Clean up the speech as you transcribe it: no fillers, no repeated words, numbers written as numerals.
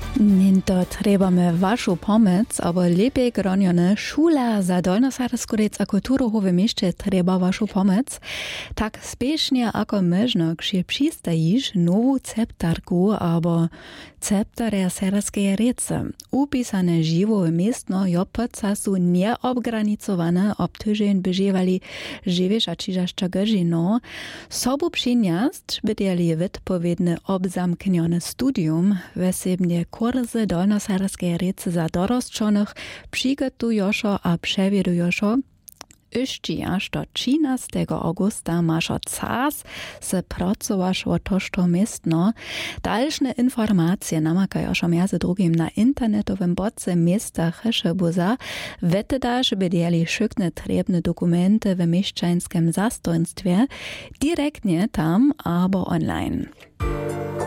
To trebamy vašu pomoc, aber lepiej gronjone šula za Dolnosarskodec a kulturowe mieście treba vašu pomoc. Tak spiešnie ako možno, kšie přistajíš novú ceptarku abo ceptare serskeje rece. Upisane živowe miestno jopca sú neobgranicované obtyžen bežívali živiš a čižašča gržino. Sobu přiniast bydjeli vytpovedne obzamknione studium, vesebne kurzy Dolnosarskeje rece za dorosčonych přigotujošo a převedujošo. Išči až do 13. augusta mašo cas se pracovaš o tošto miestno. Dalšne informacje namakajošo między drugim na internetowym bodce miesta Cheszebuza. Weteda, że bydjeli szykne trebne dokumenty w mieszczańskim zastojnstwie, direktnie tam albo online.